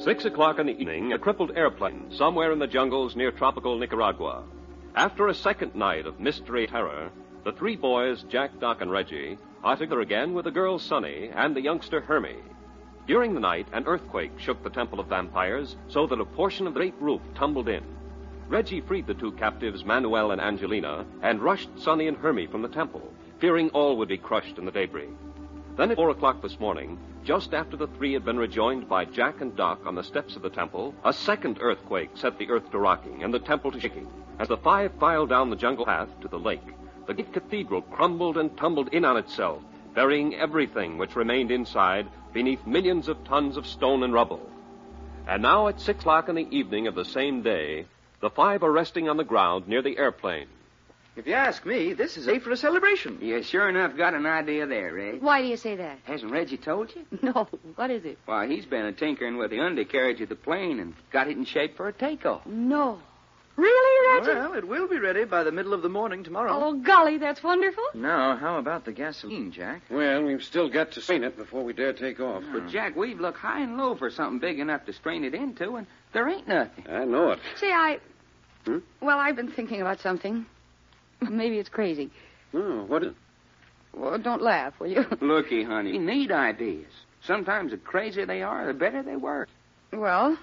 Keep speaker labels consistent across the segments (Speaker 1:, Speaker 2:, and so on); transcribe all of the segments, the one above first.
Speaker 1: 6 o'clock in the evening, a crippled airplane somewhere in the jungles near tropical Nicaragua. After a second night of mystery and terror, the three boys, Jack, Doc, and Reggie, are together again with the girl Sonny and the youngster Hermie. During the night, an earthquake shook the Temple of Vampires so that a portion of the great roof tumbled in. Reggie freed the two captives, Manuel and Angelina, and rushed Sonny and Hermie from the temple, fearing all would be crushed in the debris. Then at 4 o'clock this morning, just after the three had been rejoined by Jack and Doc on the steps of the temple, a second earthquake set the earth to rocking and the temple to shaking. As the five filed down the jungle path to the lake, the great cathedral crumbled and tumbled in on itself, burying everything which remained inside beneath millions of tons of stone and rubble. And now at 6 o'clock in the evening of the same day, the five are resting on the ground near the airplane.
Speaker 2: If you ask me, this is a day for a celebration.
Speaker 3: You sure enough got an idea there, Ray.
Speaker 4: Why do you say that?
Speaker 3: Hasn't Reggie told you?
Speaker 4: No. What is it?
Speaker 3: Why, he's been tinkering with the undercarriage of the plane and got it in shape for a takeoff.
Speaker 4: No. Really, Reggie?
Speaker 2: Well, it will be ready by the middle of the morning tomorrow.
Speaker 4: Oh, golly, that's wonderful.
Speaker 2: Now, how about the gasoline, Jack?
Speaker 5: Well, we've still got to strain it before we dare take off.
Speaker 3: But, Jack, we've looked high and low for something big enough to strain it into, and there ain't nothing.
Speaker 5: I know it.
Speaker 4: Say, Well, I've been thinking about something. Maybe it's crazy.
Speaker 5: Oh, what is it?
Speaker 4: Well, don't laugh, will you?
Speaker 3: Looky, honey, we need ideas. Sometimes the crazier they are, the better they work.
Speaker 4: Well,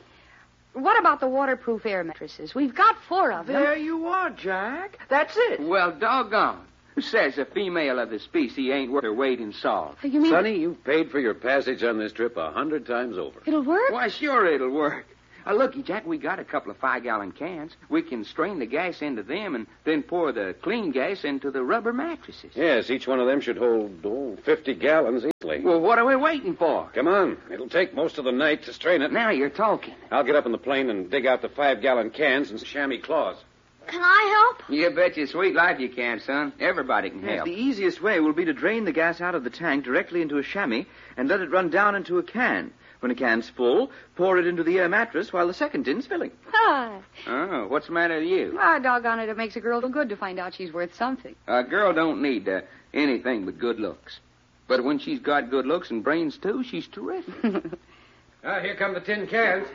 Speaker 4: what about the waterproof air mattresses? We've got 4 of them.
Speaker 2: There you are, Jack. That's it.
Speaker 3: Well, doggone. Who says a female of the species ain't worth her weight in salt?
Speaker 4: You mean
Speaker 5: Sonny, you've paid for your passage on this trip 100 times over.
Speaker 4: it'll work?
Speaker 3: Why, sure it'll work. Looky, Jack, we got a couple of 5-gallon cans. We can strain the gas into them and then pour the clean gas into the rubber mattresses.
Speaker 5: Yes, each one of them should hold 50 gallons easily.
Speaker 3: Well, what are we waiting for?
Speaker 5: Come on. It'll take most of the night to strain it.
Speaker 3: Now you're talking.
Speaker 5: I'll get up in the plane and dig out the 5-gallon cans and chamois claws.
Speaker 6: Can I help?
Speaker 3: You bet your sweet life you can, son. Everybody can
Speaker 2: Yes,
Speaker 3: help.
Speaker 2: the easiest way will be to drain the gas out of the tank directly into a chamois and let it run down into a can. When a can's full, pour it into the air mattress while the second tin's filling.
Speaker 4: Hi.
Speaker 3: Oh, what's the matter with you?
Speaker 4: Ah, doggone it, it makes a girl feel good to find out she's worth something.
Speaker 3: A girl don't need anything but good looks. But when she's got good looks and brains, too, she's terrific.
Speaker 5: Here come the tin cans.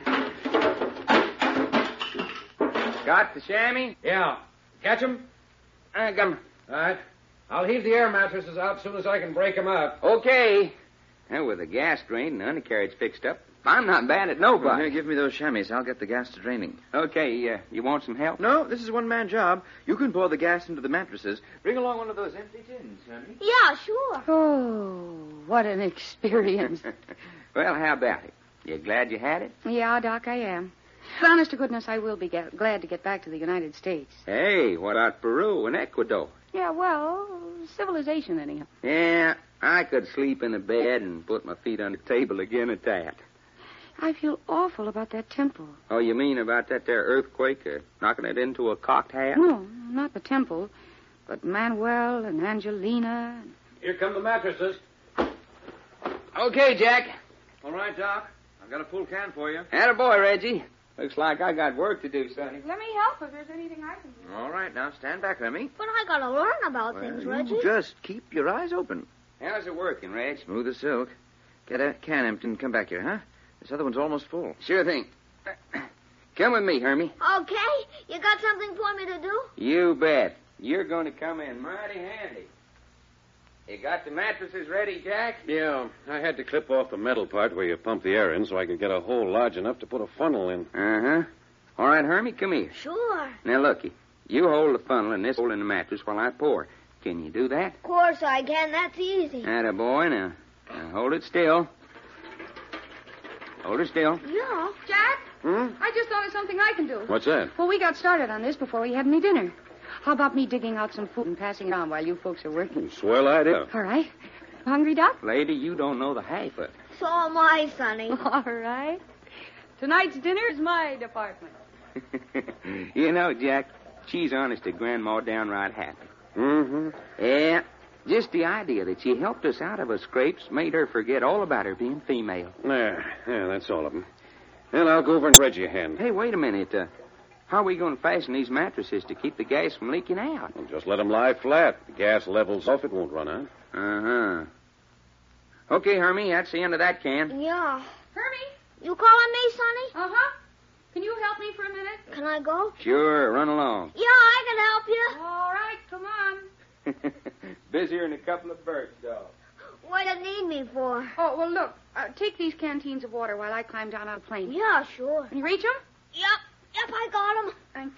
Speaker 3: Got the chamois?
Speaker 5: Yeah. Catch 'em?
Speaker 3: I got 'em.
Speaker 5: All right. I'll heave the air mattresses out as soon as I can break 'em up.
Speaker 3: Okay. Now, with the gas drained and the undercarriage fixed up, I'm not bad at
Speaker 2: Well,
Speaker 3: nobody.
Speaker 2: here, give me those chamois. I'll get the gas to draining.
Speaker 3: Okay, you want some help?
Speaker 2: No, this is a one-man job. You can pour the gas into the mattresses. Bring along one of those empty tins, honey.
Speaker 6: Yeah, sure.
Speaker 4: Oh, what an experience.
Speaker 3: Well, how about it? You glad you had it?
Speaker 4: Yeah, Doc, I am. But honest to goodness, I will be glad to get back to the United States.
Speaker 3: Hey, what about Peru and Ecuador?
Speaker 4: Yeah, well, civilization, anyhow.
Speaker 3: Yeah, I could sleep in a bed and put my feet on the table again at that.
Speaker 4: I feel awful about that temple.
Speaker 3: Oh, you mean about that there earthquake knocking it into a cocked hat?
Speaker 4: No, not the temple, but Manuel and Angelina.
Speaker 5: Here come the mattresses.
Speaker 3: Okay, Jack.
Speaker 2: All right, Doc. I've got a full can for you.
Speaker 3: Attaboy, Reggie. Looks like I got work to do, Sonny.
Speaker 4: Let me help if there's anything I can do.
Speaker 2: All right, now stand back, Remy.
Speaker 6: But I gotta learn about things, Reggie.
Speaker 2: You just keep your eyes open.
Speaker 3: How's it working, Reg?
Speaker 2: Smooth as silk. Get a can empty and come back here, huh? This other one's almost full.
Speaker 3: Sure thing. Come with me, Hermie.
Speaker 6: Okay, you got something for me to do?
Speaker 3: You bet. You're going to come in mighty handy. You got the mattresses ready, Jack?
Speaker 5: Yeah, I had to clip off the metal part where you pump the air in so I could get a hole large enough to put a funnel in.
Speaker 3: Uh-huh. All right, Hermie, come here.
Speaker 6: Sure.
Speaker 3: Now, looky. You hold the funnel and this hole in the mattress while I pour. Can you do that?
Speaker 6: Of course I can. That's easy.
Speaker 3: Attaboy. Now hold it still. Hold it still.
Speaker 6: Yeah.
Speaker 4: Jack,
Speaker 5: Hmm?
Speaker 4: I just thought of something I can do.
Speaker 5: What's that?
Speaker 4: Well, we got started on this before we had any dinner. How about me digging out some food and passing it on while you folks are working?
Speaker 5: Swell idea.
Speaker 4: All right. Hungry, Doc?
Speaker 3: Lady, you don't know the half of it.
Speaker 6: So am I, Sonny.
Speaker 4: All right. Tonight's dinner is my department.
Speaker 3: You know, Jack, she's honest to Grandma downright happy.
Speaker 5: Mm-hmm.
Speaker 3: Yeah, just the idea that she helped us out of her scrapes made her forget all about her being female.
Speaker 5: Yeah, that's all of them. Well, I'll go over and Reggie a hand.
Speaker 3: Hey, wait a minute. How are we going to fasten these mattresses to keep the gas from leaking out?
Speaker 5: Well, just let them lie flat. The gas levels off, it won't run out.
Speaker 3: Uh-huh. Okay, Hermie, that's the end of that can.
Speaker 6: Yeah.
Speaker 4: Hermie,
Speaker 6: You calling me, Sonny?
Speaker 4: Uh-huh. Can you help me for a minute?
Speaker 6: Can I go?
Speaker 3: Sure, run along.
Speaker 6: Yeah, I can help you.
Speaker 4: All right, come on.
Speaker 3: Busier than a couple of birds, dog.
Speaker 6: What do you need me for?
Speaker 4: Oh, well, look. Take these canteens of water while I climb down on the plane.
Speaker 6: Yeah, sure.
Speaker 4: Can you reach them?
Speaker 6: Yep, I got him.
Speaker 4: Thank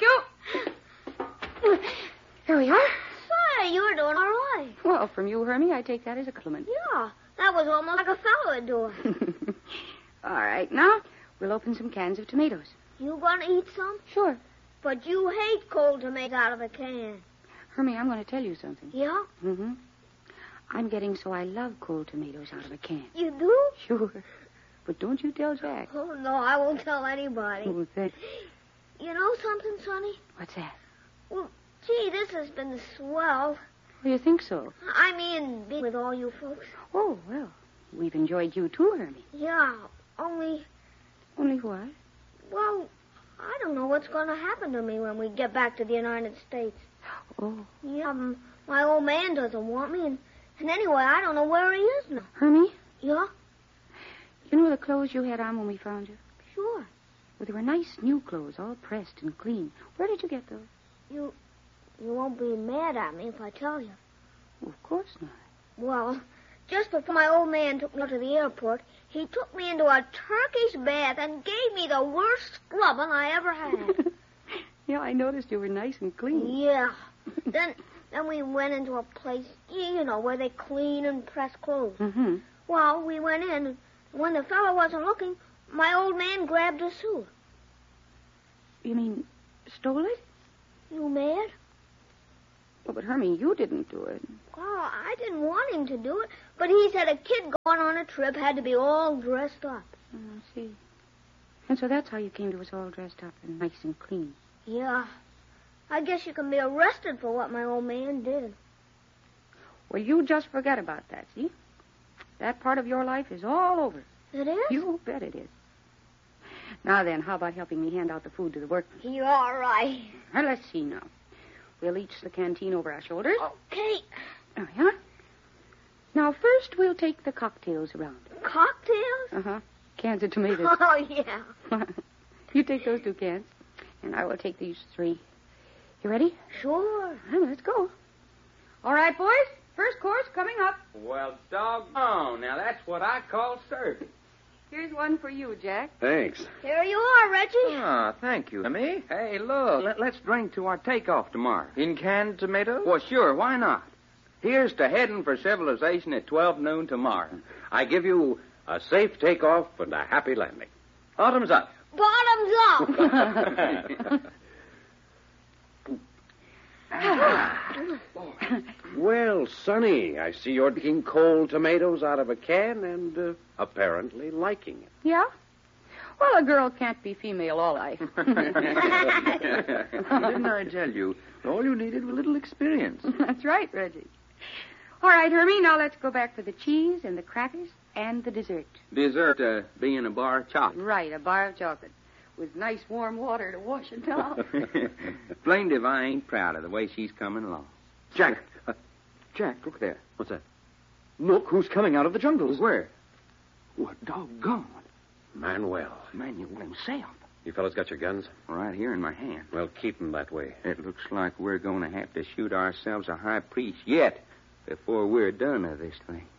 Speaker 4: you. Here we are.
Speaker 6: Say, you're doing all right.
Speaker 4: Well, from you, Hermie, I take that as a compliment.
Speaker 6: Yeah, that was almost like a fellow would do it.
Speaker 4: All right, now we'll open some cans of tomatoes.
Speaker 6: You gonna eat some?
Speaker 4: Sure.
Speaker 6: But you hate cold tomatoes out of a can.
Speaker 4: Hermie, I'm going to tell you something.
Speaker 6: Yeah?
Speaker 4: Mm-hmm. I'm getting so I love cold tomatoes out of a can.
Speaker 6: You do?
Speaker 4: Sure. But don't you tell Jack.
Speaker 6: Oh, no, I won't tell anybody.
Speaker 4: Oh, thanks.
Speaker 6: You know something, Sonny?
Speaker 4: What's that?
Speaker 6: Well, gee, this has been swell.
Speaker 4: Oh, you think so?
Speaker 6: I mean, being with all you folks.
Speaker 4: Oh, well, we've enjoyed you too, Hermie.
Speaker 6: Yeah, only,
Speaker 4: Only what?
Speaker 6: well, I don't know what's going to happen to me when we get back to the United States.
Speaker 4: Oh,
Speaker 6: Yeah, my old man doesn't want me, and anyway, I don't know where he is now.
Speaker 4: Hermie,
Speaker 6: Yeah,
Speaker 4: you know the clothes you had on when we found you?
Speaker 6: sure.
Speaker 4: Well, they were nice new clothes, all pressed and clean. Where did you get those?
Speaker 6: You won't be mad at me if I tell you.
Speaker 4: Oh, of course not.
Speaker 6: Well, just before my old man took me to the airport, he took me into a Turkish bath and gave me the worst scrubbing I ever had.
Speaker 4: Yeah, I noticed you were nice and clean.
Speaker 6: Yeah. Then we went into a place, you know, where they clean and press clothes.
Speaker 4: Mm-hmm.
Speaker 6: Well, we went in, and when the fellow wasn't looking, my old man grabbed a suit.
Speaker 4: You mean stole it?
Speaker 6: You mad?
Speaker 4: Oh, but Hermie, you didn't do it.
Speaker 6: Oh, I didn't want him to do it, but he said a kid going on a trip had to be all dressed up.
Speaker 4: Oh, I see. And so that's how you came to us all dressed up and nice and clean.
Speaker 6: Yeah. I guess you can be arrested for what my old man did.
Speaker 4: Well, you just forget about that, see? That part of your life is all over.
Speaker 6: It is?
Speaker 4: You bet it is. Now then, how about helping me hand out the food to the workmen?
Speaker 6: You're all right.
Speaker 4: Well, let's see now. We'll each the canteen over our shoulders.
Speaker 6: Okay.
Speaker 4: Oh, yeah? Now, first we'll take the cocktails around.
Speaker 6: Cocktails?
Speaker 4: Uh-huh. Cans of tomatoes.
Speaker 6: Oh, yeah.
Speaker 4: You take those 2 cans, and I will take these 3. You ready?
Speaker 6: Sure.
Speaker 4: Well, let's go. All right, boys. First course coming up.
Speaker 3: Well, doggone. Now, that's what I call serving.
Speaker 4: Here's one for you, Jack.
Speaker 5: Thanks.
Speaker 6: Here you are, Reggie.
Speaker 2: Ah, thank you, Emmy.
Speaker 3: Hey, look, let's drink to our takeoff tomorrow.
Speaker 2: In canned tomatoes?
Speaker 3: Well, sure, why not? Here's to heading for civilization at 12 noon tomorrow.
Speaker 5: I give you a safe takeoff and a happy landing.
Speaker 2: Bottoms up.
Speaker 6: Bottoms up.
Speaker 5: Well, Sonny, I see you're taking cold tomatoes out of a can and apparently liking it.
Speaker 4: Yeah? Well, a girl can't be female all life.
Speaker 2: Didn't I tell you? All you needed was a little experience.
Speaker 4: That's right, Reggie. All right, Hermie, now let's go back for the cheese and the crackers and the dessert.
Speaker 3: Dessert being a bar of chocolate.
Speaker 4: Right, a bar of chocolate with nice warm water to wash it off.
Speaker 3: Blamed if I ain't proud of the way she's coming along.
Speaker 2: Jack. Jack, look there.
Speaker 5: What's that?
Speaker 2: Look who's coming out of the jungles.
Speaker 3: Where? What doggone?
Speaker 5: Manuel.
Speaker 3: Manuel himself.
Speaker 5: You fellas got your guns?
Speaker 3: Right here in my hand.
Speaker 5: Well, keep them that way.
Speaker 3: It looks like we're going to have to shoot ourselves a high priest yet before we're done with this thing.